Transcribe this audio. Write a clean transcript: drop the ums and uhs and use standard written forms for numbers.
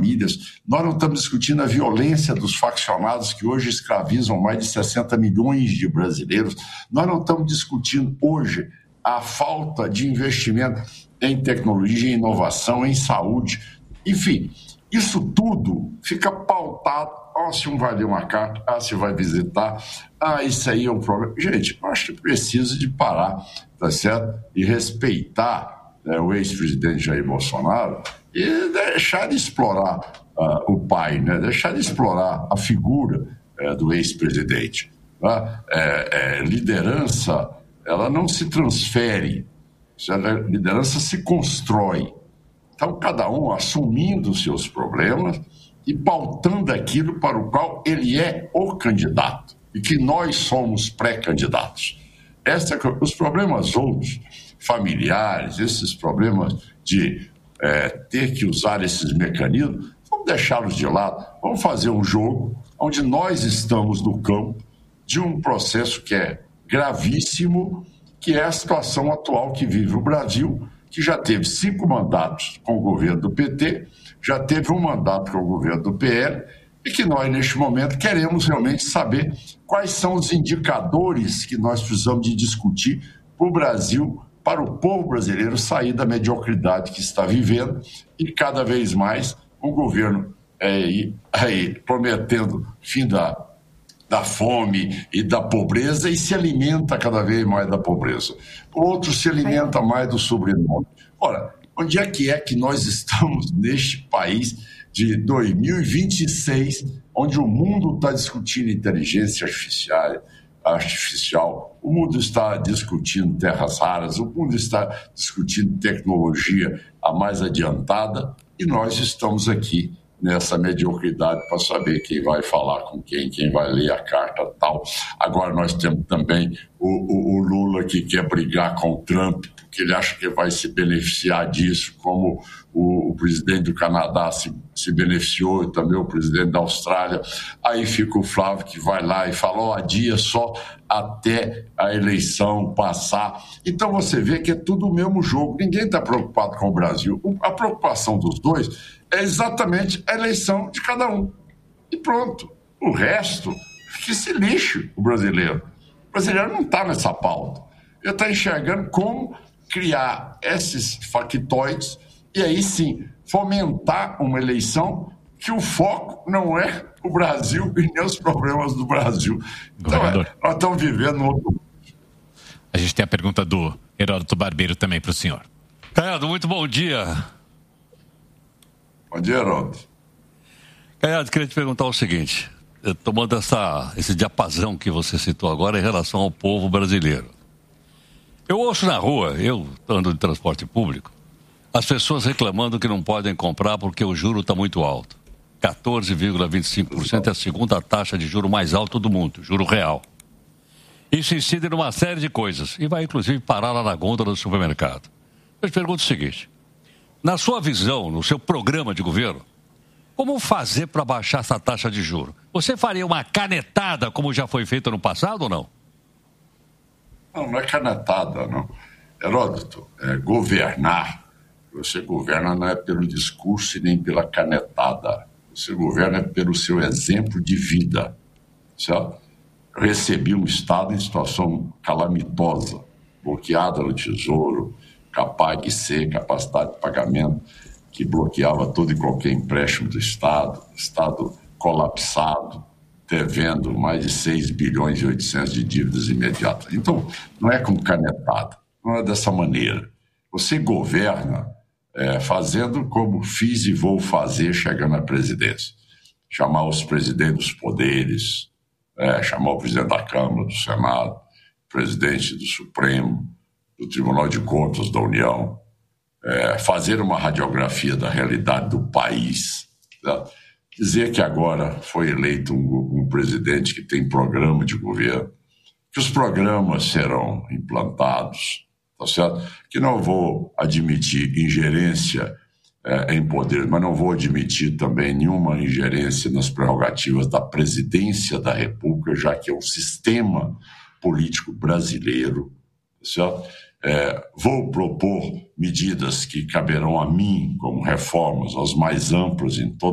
famílias, nós não estamos discutindo a violência dos faccionados que hoje escravizam mais de 60 milhões de brasileiros, nós não estamos discutindo hoje a falta de investimento em tecnologia, em inovação, em saúde, enfim, isso tudo fica pautado, se um vai ler uma carta, se vai visitar, isso aí é um problema. Gente, eu acho que precisa de parar, tá certo? E respeitar o ex-presidente Jair Bolsonaro e deixar de explorar o pai, né? Deixar de explorar a figura do ex-presidente. Tá? Liderança, ela não se transfere, a liderança se constrói. Então, cada um assumindo os seus problemas e pautando aquilo para o qual ele é o candidato e que nós somos pré-candidatos. Os problemas outros, familiares, esses problemas de ter que usar esses mecanismos, vamos deixá-los de lado, vamos fazer um jogo onde nós estamos no campo de um processo que é gravíssimo, que é a situação atual que vive o Brasil, que já teve 5 mandatos com o governo do PT, já teve um mandato com o governo do PL, e que nós, neste momento, queremos realmente saber quais são os indicadores que nós precisamos de discutir para o Brasil, para o povo brasileiro sair da mediocridade que está vivendo e cada vez mais o governo prometendo fim da fome e da pobreza e se alimenta cada vez mais da pobreza. O outro se alimenta mais do sobrenome. Ora, onde é que nós estamos neste país de 2026, onde o mundo está discutindo inteligência artificial, o mundo está discutindo terras raras, o mundo está discutindo tecnologia a mais adiantada e nós estamos aqui nessa mediocridade para saber quem vai falar com quem vai ler a carta tal. Agora nós temos também o Lula que quer brigar com o Trump, porque ele acha que vai se beneficiar disso, como o presidente do Canadá se beneficiou, e também o presidente da Austrália. Aí fica o Flávio que vai lá e fala, adia só até a eleição passar. Então você vê que é tudo o mesmo jogo, ninguém está preocupado com o Brasil. A preocupação dos dois é exatamente a eleição de cada um. E pronto. O resto, que se lixe o brasileiro. O brasileiro não está nessa pauta. Ele está enxergando como criar esses factoides e aí sim fomentar uma eleição que o foco não é o Brasil e nem os problemas do Brasil. Então, nós estamos vivendo um outro... A gente tem a pergunta do Heródoto Barbeiro também para o senhor. Caiado, muito bom dia. Bom dia, Heródoto. Caiado, queria te perguntar o seguinte, tomando esse diapasão que você citou agora em relação ao povo brasileiro. Eu ouço na rua, eu ando de transporte público, as pessoas reclamando que não podem comprar porque o juro está muito alto. 14,25% é a segunda taxa de juro mais alta do mundo, juro real. Isso incide numa série de coisas e vai inclusive parar lá na gôndola do supermercado. Eu te pergunto o seguinte, na sua visão, no seu programa de governo, como fazer para baixar essa taxa de juro? Você faria uma canetada como já foi feito no passado ou não? Não é canetada, não. Heródoto, governar, você governa não é pelo discurso e nem pela canetada. Você governa pelo seu exemplo de vida, certo? Eu recebi um Estado em situação calamitosa, bloqueada no Tesouro, CAPAG-C, capacidade de pagamento, que bloqueava todo e qualquer empréstimo do Estado colapsado, devendo mais de 6 bilhões e 800 de dívidas imediatas. Então, não é com canetada, não é dessa maneira. Você governa fazendo como fiz e vou fazer chegando à presidência. Chamar os presidentes dos poderes, chamar o presidente da Câmara, do Senado, presidente do Supremo, do Tribunal de Contas da União, fazer uma radiografia da realidade do país, tá? Dizer que agora foi eleito um presidente que tem programa de governo, que os programas serão implantados, tá certo? Que não vou admitir ingerência em poder, mas não vou admitir também nenhuma ingerência nas prerrogativas da presidência da República, já que é um sistema político brasileiro, tá certo? Vou propor medidas que caberão a mim como reformas, as mais amplas em todo